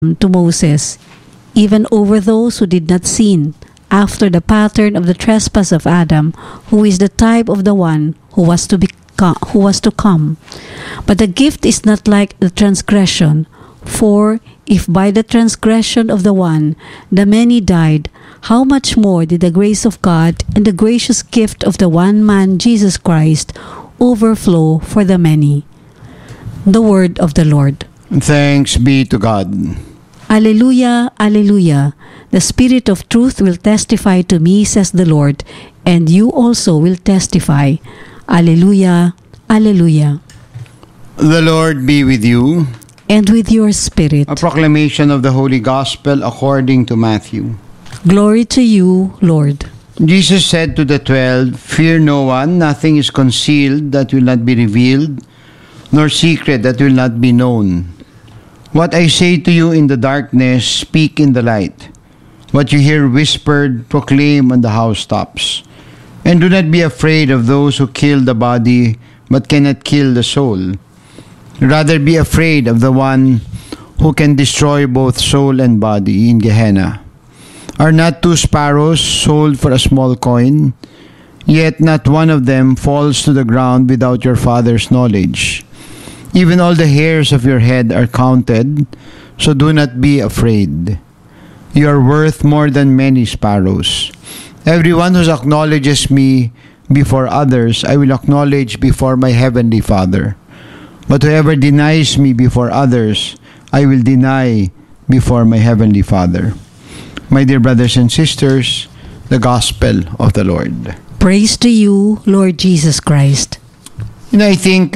to Moses, even over those who did not sin, after the pattern of the trespass of Adam, who is the type of the one who was to come. But the gift is not like the transgression, for if by the transgression of the one the many died, how much more did the grace of God and the gracious gift of the one man Jesus Christ overflow for the many. The word of the Lord. Thanks be to God. Alleluia, alleluia. The Spirit of truth will testify to me, says the Lord, and you also will testify. Alleluia, alleluia. The Lord be with you. And with your spirit. A proclamation of the Holy Gospel according to Matthew. Glory to you, Lord. Jesus said to the 12, "Fear no one, nothing is concealed that will not be revealed, nor secret that will not be known. What I say to you in the darkness, speak in the light. What you hear whispered, proclaim on the housetops. And do not be afraid of those who kill the body, but cannot kill the soul. Rather be afraid of the one who can destroy both soul and body in Gehenna. Are not 2 sparrows sold for a small coin? Yet not one of them falls to the ground without your Father's knowledge. Even all the hairs of your head are counted, so do not be afraid. You are worth more than many sparrows. Everyone who acknowledges me before others, I will acknowledge before my heavenly Father. But whoever denies me before others, I will deny before my heavenly Father." My dear brothers and sisters, the Gospel of the Lord. Praise to you, Lord Jesus Christ. I think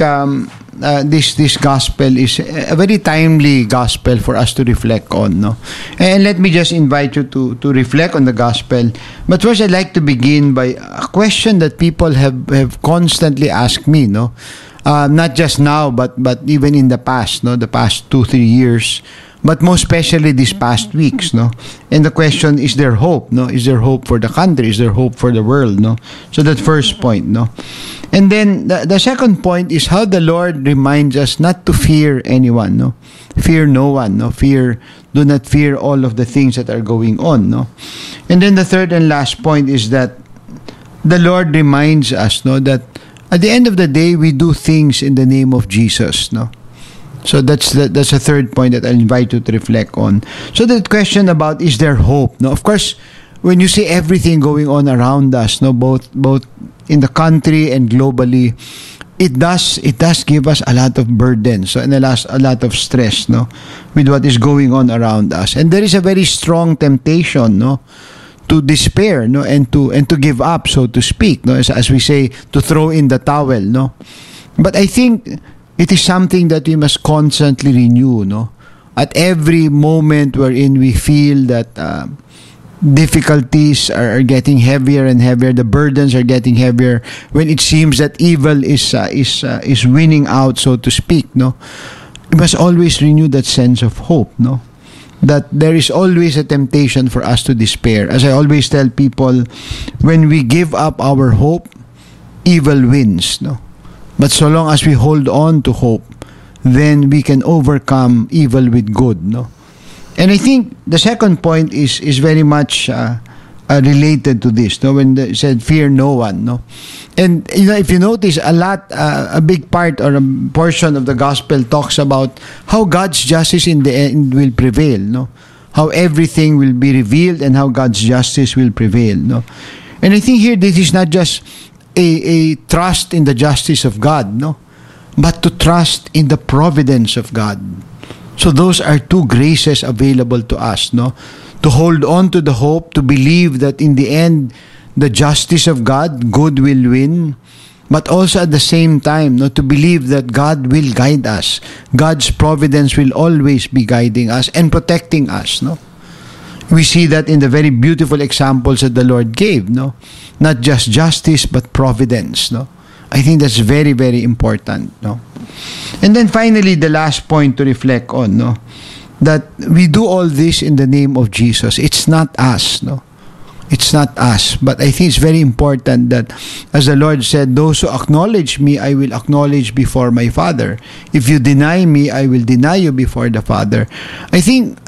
this gospel is a very timely gospel for us to reflect on, no? And let me just invite you to reflect on the gospel. But first, I'd like to begin by a question that people have constantly asked me, no? Not just now, but even in the past, no? The past 2-3 years. But most especially these past weeks, no? And the question, is there hope, no? Is there hope for the country? Is there hope for the world, no? So that first point, no? And then the second point is how the Lord reminds us not to fear anyone, no? Fear no one, no? Do not fear all of the things that are going on, no? And then the third and last point is that the Lord reminds us, no, that at the end of the day, we do things in the name of Jesus, no? So that's a third point that I invite you to reflect on. So that question about, is there hope? No, of course, when you see everything going on around us, no, both in the country and globally, it does give us a lot of burden, so and a lot of stress, no, with what is going on around us, and there is a very strong temptation, no, to despair, no, and to give up, so to speak, no, as we say, to throw in the towel, no. But I think it is something that we must constantly renew, no? At every moment wherein we feel that difficulties are getting heavier and heavier, the burdens are getting heavier, when it seems that evil is winning out, so to speak, no? We must always renew that sense of hope, no? That there is always a temptation for us to despair. As I always tell people, when we give up our hope, evil wins, no? But so long as we hold on to hope, then we can overcome evil with good, no? And I think the second point is very much related to this, no? When they said, "Fear no one," no? And if you notice, a big part or a portion of the gospel talks about how God's justice in the end will prevail, no? How everything will be revealed and how God's justice will prevail, no? And I think here this is not just a trust in the justice of God, no, but to trust in the providence of God. So those are two graces available to us, no, to hold on to the hope, to believe that in the end, the justice of God, good will win, but also at the same time, no, to believe that God will guide us. God's providence will always be guiding us and protecting us, no. We see that in the very beautiful examples that the Lord gave, no? Not just justice, but providence, no? I think that's very, very important, no? And then finally, the last point to reflect on, no? That we do all this in the name of Jesus. It's not us, no? It's not us. But I think it's very important that, as the Lord said, those who acknowledge me, I will acknowledge before my Father. If you deny me, I will deny you before the Father. I think